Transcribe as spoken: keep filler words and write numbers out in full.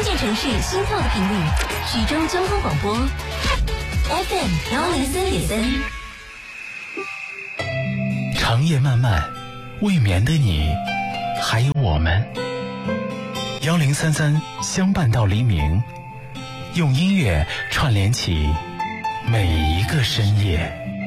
键城市心跳的频率，徐州交通广播 F M 幺零三点三。 长夜漫漫，未眠的你，还有我们。幺零三三相伴到黎明，用音乐串联起每一个深夜。